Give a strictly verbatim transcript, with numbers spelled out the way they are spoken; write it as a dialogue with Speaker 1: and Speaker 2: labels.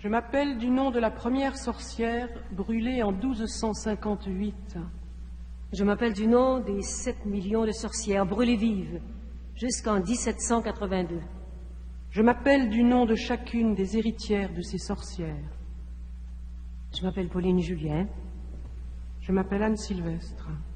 Speaker 1: Je m'appelle du nom de la première sorcière brûlée en douze cent cinquante-huit.
Speaker 2: Je m'appelle du nom des sept millions de sorcières brûlées vives jusqu'en dix-sept cent quatre-vingt-deux.
Speaker 1: Je m'appelle du nom de chacune des héritières de ces sorcières.
Speaker 2: Je m'appelle Pauline Julien.
Speaker 1: Je m'appelle Anne Sylvestre.